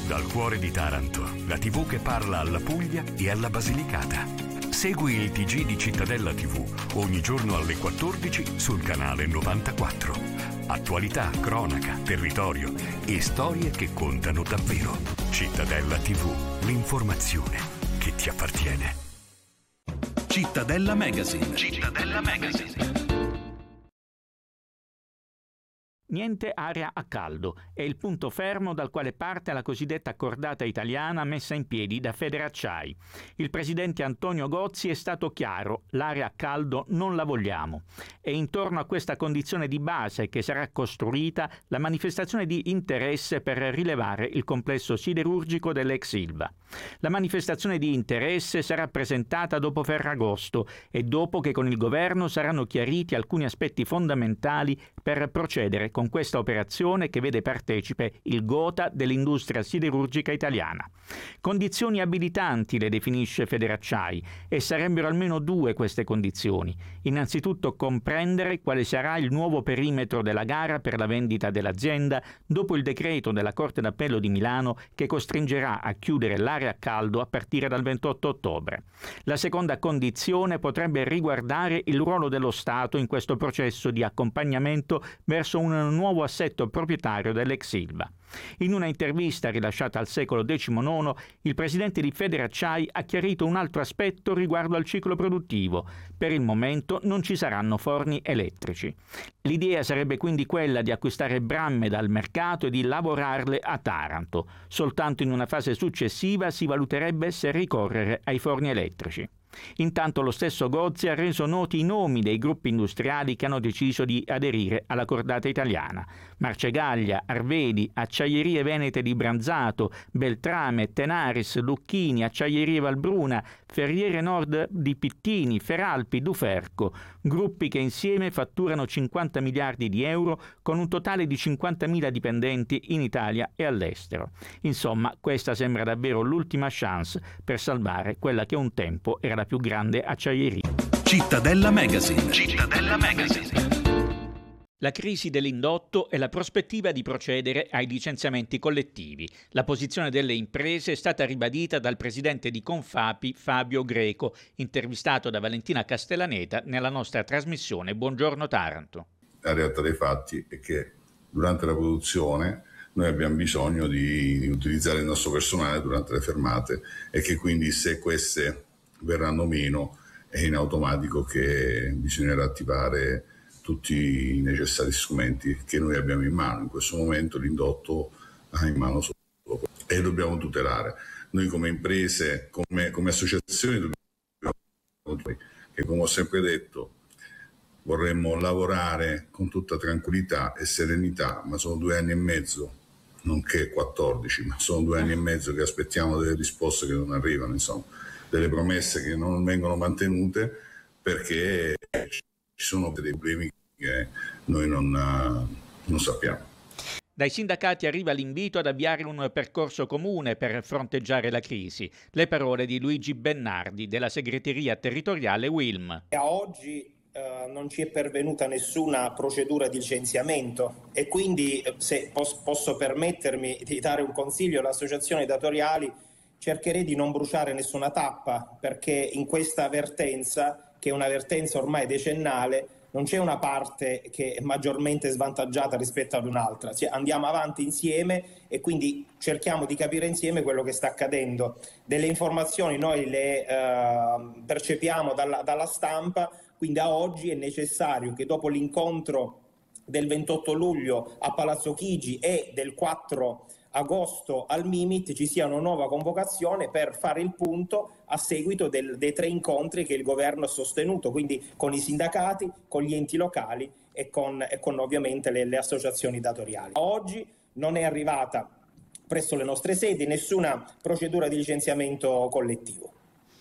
Dal cuore di Taranto, la TV che parla alla Puglia e alla Basilicata. Segui il TG di Cittadella TV ogni giorno alle 14 sul canale 94. Attualità, cronaca, territorio e storie che contano davvero. Cittadella TV, l'informazione che ti appartiene. Cittadella Magazine. Cittadella Magazine. Niente area a caldo è il punto fermo dal quale parte la cosiddetta cordata italiana messa in piedi da Federacciai. Il presidente Antonio Gozzi è stato chiaro: l'area a caldo non la vogliamo. È intorno a questa condizione di base che sarà costruita la manifestazione di interesse per rilevare il complesso siderurgico dell'ex Ilva. La manifestazione di interesse sarà presentata dopo Ferragosto e dopo che con il governo saranno chiariti alcuni aspetti fondamentali per procedere con questa operazione che vede partecipe il Gotha dell'industria siderurgica italiana. Condizioni abilitanti le definisce Federacciai e sarebbero almeno due queste condizioni. Innanzitutto comprendere quale sarà il nuovo perimetro della gara per la vendita dell'azienda dopo il decreto della Corte d'Appello di Milano che costringerà a chiudere l'area a caldo a partire dal 28 ottobre. La seconda condizione potrebbe riguardare il ruolo dello Stato in questo processo di accompagnamento verso un nuovo assetto proprietario dell'ex Ilva. In una intervista rilasciata al Secolo XIX, il presidente di Federacciai ha chiarito un altro aspetto riguardo al ciclo produttivo. Per il momento non ci saranno forni elettrici. L'idea sarebbe quindi quella di acquistare bramme dal mercato e di lavorarle a Taranto. Soltanto in una fase successiva si valuterebbe se ricorrere ai forni elettrici. Intanto lo stesso Gozzi ha reso noti i nomi dei gruppi industriali che hanno deciso di aderire alla cordata italiana: Marcegaglia, Arvedi, Acciaierie Venete di Branzato, Beltrame, Tenaris, Lucchini, Acciaierie Valbruna, Ferriere Nord di Pittini, Feralpi, Duferco, gruppi che insieme fatturano 50 miliardi di euro con un totale di 50.000 dipendenti in Italia e all'estero. Insomma, questa sembra davvero l'ultima chance per salvare quella che un tempo era la più grande acciaieria. Cittadella Magazine. Cittadella Magazine. La crisi dell'indotto e la prospettiva di procedere ai licenziamenti collettivi. La posizione delle imprese è stata ribadita dal presidente di Confapi, Fabio Greco, intervistato da Valentina Castellaneta nella nostra trasmissione Buongiorno Taranto. La realtà dei fatti è che durante la produzione noi abbiamo bisogno di utilizzare il nostro personale durante le fermate e che quindi se queste verranno meno è in automatico che bisognerà attivare tutti i necessari strumenti che noi abbiamo in mano. In questo momento l'indotto ha in mano solo questo e dobbiamo tutelare. Noi come imprese, come associazioni dobbiamo, che come ho sempre detto vorremmo lavorare con tutta tranquillità e serenità, ma sono 2 anni e mezzo, nonché 14, ma sono 2 anni e mezzo che aspettiamo delle risposte che non arrivano, insomma, delle promesse che non vengono mantenute perché ci sono dei problemi che noi non sappiamo. Dai sindacati arriva l'invito ad avviare un percorso comune per fronteggiare la crisi. Le parole di Luigi Bennardi della segreteria territoriale UILM. A oggi non ci è pervenuta nessuna procedura di licenziamento e quindi, se posso permettermi di dare un consiglio alle associazioni datoriali, cercherei di non bruciare nessuna tappa, perché in questa vertenza, che è una vertenza ormai decennale, non c'è una parte che è maggiormente svantaggiata rispetto ad un'altra. Andiamo avanti insieme e quindi cerchiamo di capire insieme quello che sta accadendo. Delle informazioni noi le percepiamo dalla stampa, quindi a oggi è necessario che dopo l'incontro del 28 luglio a Palazzo Chigi e del 4 agosto al Mimit ci sia una nuova convocazione per fare il punto a seguito dei 3 incontri che il governo ha sostenuto, quindi con i sindacati, con gli enti locali e con ovviamente le associazioni datoriali. Oggi non è arrivata presso le nostre sedi nessuna procedura di licenziamento collettivo.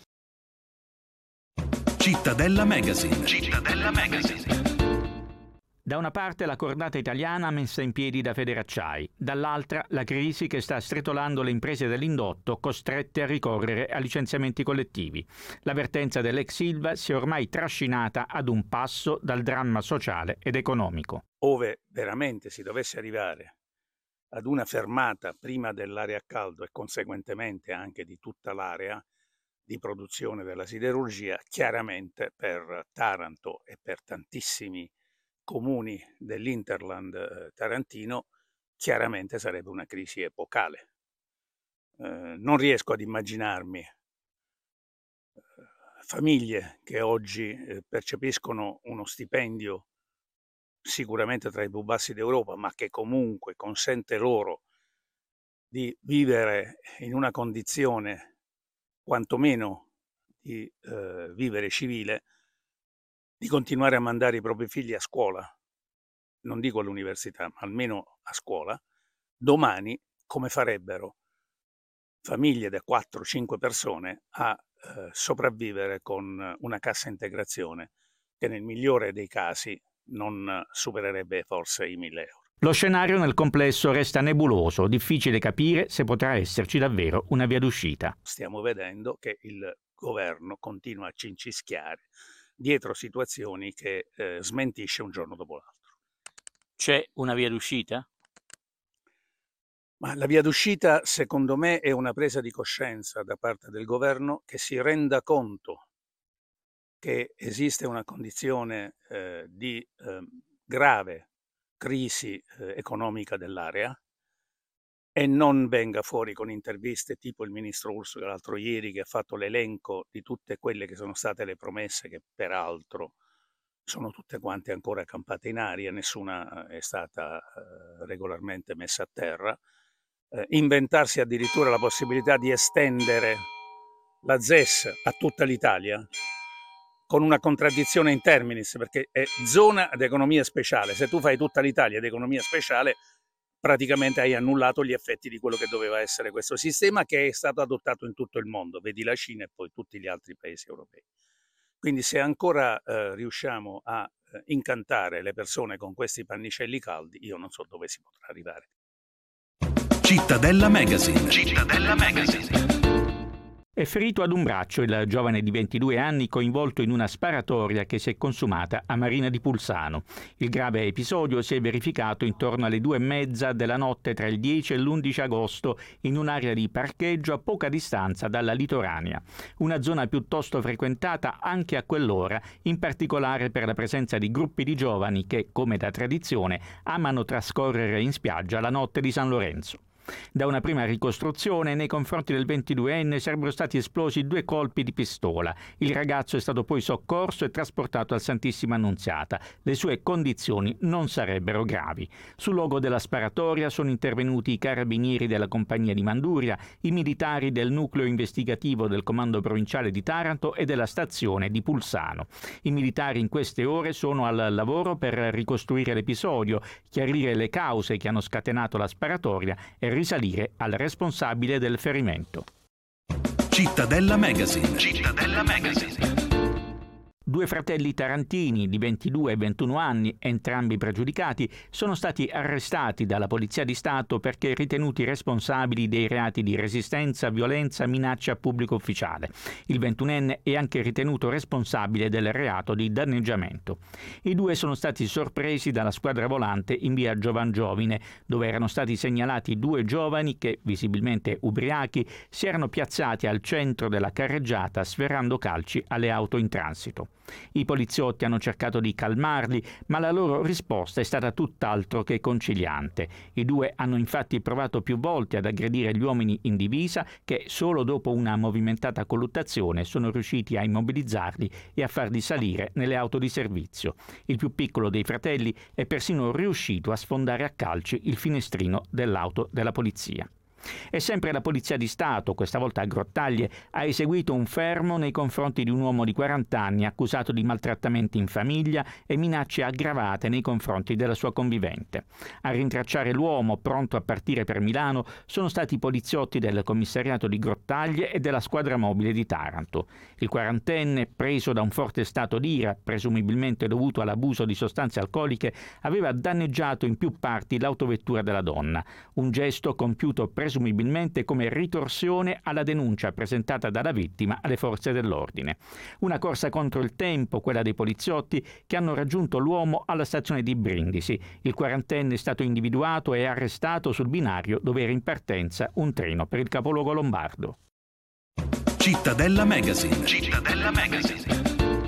Cittadella Magazine. Cittadella Magazine. Da una parte la cordata italiana messa in piedi da Federacciai, dall'altra la crisi che sta stretolando le imprese dell'indotto costrette a ricorrere a licenziamenti collettivi. La vertenza dell'ex Ilva si è ormai trascinata ad un passo dal dramma sociale ed economico. Ove veramente si dovesse arrivare ad una fermata prima dell'area a caldo e conseguentemente anche di tutta l'area di produzione della siderurgia, chiaramente per Taranto e per tantissimi comuni dell'Interland tarantino, chiaramente sarebbe una crisi epocale. Non riesco ad immaginarmi famiglie che oggi percepiscono uno stipendio sicuramente tra i più bassi d'Europa, ma che comunque consente loro di vivere in una condizione quantomeno di vivere civile, di continuare a mandare i propri figli a scuola, non dico all'università, ma almeno a scuola, domani come farebbero famiglie da 4-5 persone a sopravvivere con una cassa integrazione che nel migliore dei casi non supererebbe forse i 1.000 euro. Lo scenario nel complesso resta nebuloso, difficile capire se potrà esserci davvero una via d'uscita. Stiamo vedendo che il governo continua a cincischiare dietro situazioni che smentisce un giorno dopo l'altro. C'è una via d'uscita? Ma la via d'uscita, secondo me, è una presa di coscienza da parte del governo che si renda conto che esiste una condizione di grave crisi economica dell'area e non venga fuori con interviste tipo il ministro Urso l'altro ieri, che ha fatto l'elenco di tutte quelle che sono state le promesse, che peraltro sono tutte quante ancora campate in aria, nessuna è stata regolarmente messa a terra. Inventarsi addirittura la possibilità di estendere la ZES a tutta l'Italia, con una contraddizione in terminis, perché è zona ad economia speciale. Se tu fai tutta l'Italia ad economia speciale, praticamente hai annullato gli effetti di quello che doveva essere questo sistema, che è stato adottato in tutto il mondo, vedi la Cina e poi tutti gli altri paesi europei. Quindi se ancora riusciamo a incantare le persone con questi pannicelli caldi, io non so dove si potrà arrivare. Cittadella Magazine. Cittadella Magazine. È ferito ad un braccio il giovane di 22 anni coinvolto in una sparatoria che si è consumata a Marina di Pulsano. Il grave episodio si è verificato intorno alle 2:30 della notte tra il 10 e l'11 agosto in un'area di parcheggio a poca distanza dalla litoranea. Una zona piuttosto frequentata anche a quell'ora, in particolare per la presenza di gruppi di giovani che, come da tradizione, amano trascorrere in spiaggia la notte di San Lorenzo. Da una prima ricostruzione, nei confronti del 22enne sarebbero stati esplosi 2 colpi di pistola. Il ragazzo è stato poi soccorso e trasportato al Santissima Annunziata. Le sue condizioni non sarebbero gravi. Sul luogo della sparatoria sono intervenuti i carabinieri della compagnia di Manduria, i militari del nucleo investigativo del Comando Provinciale di Taranto e della stazione di Pulsano. I militari in queste ore sono al lavoro per ricostruire l'episodio, chiarire le cause che hanno scatenato la sparatoria e risalire al responsabile del ferimento. Cittadella Magazine. Cittadella Magazine. 2 fratelli tarantini di 22 e 21 anni, entrambi pregiudicati, sono stati arrestati dalla Polizia di Stato perché ritenuti responsabili dei reati di resistenza, violenza, minaccia a pubblico ufficiale. Il 21enne è anche ritenuto responsabile del reato di danneggiamento. I 2 sono stati sorpresi dalla squadra volante in via Giovan Giovine, dove erano stati segnalati 2 giovani che, visibilmente ubriachi, si erano piazzati al centro della carreggiata sferrando calci alle auto in transito. I poliziotti hanno cercato di calmarli, ma la loro risposta è stata tutt'altro che conciliante. I 2 hanno infatti provato più volte ad aggredire gli uomini in divisa che, solo dopo una movimentata colluttazione, sono riusciti a immobilizzarli e a farli salire nelle auto di servizio. Il più piccolo dei fratelli è persino riuscito a sfondare a calci il finestrino dell'auto della polizia. E sempre la Polizia di Stato, questa volta a Grottaglie, ha eseguito un fermo nei confronti di un uomo di 40 anni accusato di maltrattamenti in famiglia e minacce aggravate nei confronti della sua convivente. A rintracciare l'uomo, pronto a partire per Milano, sono stati i poliziotti del commissariato di Grottaglie e della squadra mobile di Taranto. Il 40enne, preso da un forte stato d'ira, presumibilmente dovuto all'abuso di sostanze alcoliche, aveva danneggiato in più parti l'autovettura della donna, un gesto compiuto presumibilmente come ritorsione alla denuncia presentata dalla vittima alle forze dell'ordine. Una corsa contro il tempo, quella dei poliziotti che hanno raggiunto l'uomo alla stazione di Brindisi. Il quarantenne è stato individuato e arrestato sul binario dove era in partenza un treno per il capoluogo lombardo. Cittadella Magazine. Cittadella Magazine.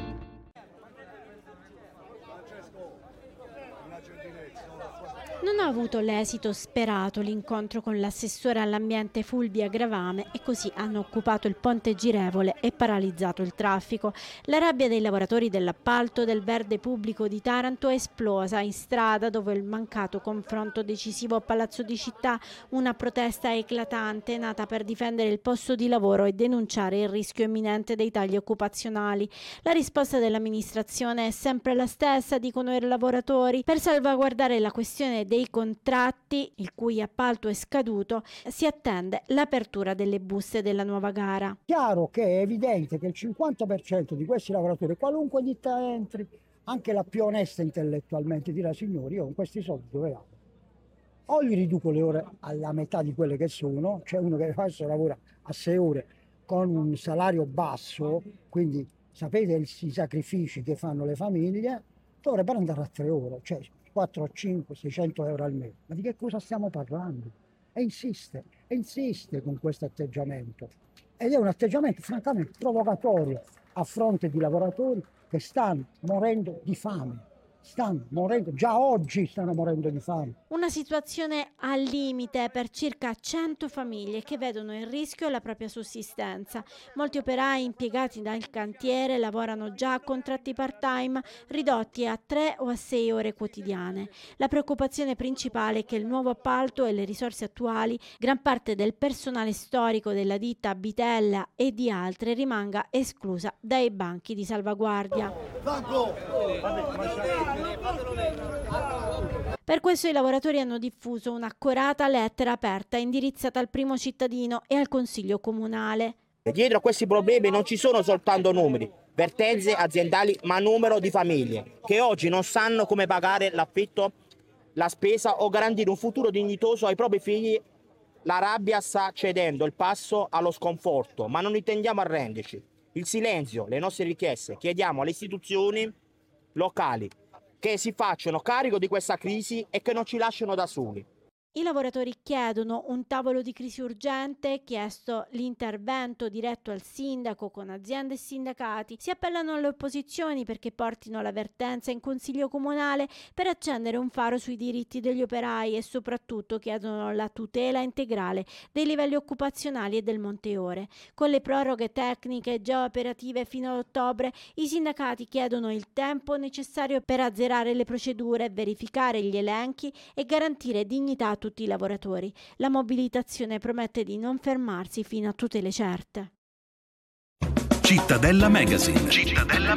Non ha avuto l'esito sperato l'incontro con l'assessore all'ambiente Fulvia Gravame e così hanno occupato il ponte girevole e paralizzato il traffico. La rabbia dei lavoratori dell'appalto del verde pubblico di Taranto è esplosa in strada dopo il mancato confronto decisivo a Palazzo di Città, una protesta eclatante nata per difendere il posto di lavoro e denunciare il rischio imminente dei tagli occupazionali. La risposta dell'amministrazione è sempre la stessa, dicono i lavoratori. Per salvaguardare la questione dei contratti, il cui appalto è scaduto, si attende l'apertura delle buste della nuova gara. Chiaro che è evidente che il 50% di questi lavoratori, qualunque ditta entri, anche la più onesta intellettualmente, dirà: signori, io con questi soldi dove vado? O gli riduco le ore alla metà di quelle che sono, c'è uno che adesso lavora a 6 ore con un salario basso, quindi sapete i sacrifici che fanno le famiglie, dovrebbero andare a 3 ore, cioè 4, 5, 600 euro al mese. Ma di che cosa stiamo parlando? E insiste con questo atteggiamento. Ed è un atteggiamento francamente provocatorio a fronte di lavoratori che stanno morendo di fame. Già oggi stanno morendo di fame. Una situazione al limite per circa 100 famiglie che vedono in rischio la propria sussistenza. Molti operai impiegati dal cantiere lavorano già a contratti part-time ridotti a 3 o a 6 ore quotidiane. La preoccupazione principale è che il nuovo appalto e le risorse attuali, gran parte del personale storico della ditta Bitella e di altre, rimanga esclusa dai banchi di salvaguardia. Per questo i lavoratori hanno diffuso un'accorata lettera aperta indirizzata al primo cittadino e al Consiglio Comunale. Dietro a questi problemi non ci sono soltanto numeri, vertenze aziendali, ma numero di famiglie che oggi non sanno come pagare l'affitto, la spesa o garantire un futuro dignitoso ai propri figli. La rabbia sta cedendo il passo allo sconforto, ma non intendiamo arrenderci. Il silenzio, le nostre richieste, chiediamo alle istituzioni locali che si facciano carico di questa crisi e che non ci lasciano da soli. I lavoratori chiedono un tavolo di crisi urgente, chiesto l'intervento diretto al sindaco con aziende e sindacati. Si appellano alle opposizioni perché portino la vertenza in Consiglio Comunale per accendere un faro sui diritti degli operai e soprattutto chiedono la tutela integrale dei livelli occupazionali e del Monteore. Con le proroghe tecniche già operative fino ad ottobre, i sindacati chiedono il tempo necessario per azzerare le procedure, verificare gli elenchi e garantire dignità a tutti i lavoratori. La mobilitazione promette di non fermarsi fino a tutele certe. Cittadella Magazine. Cittadella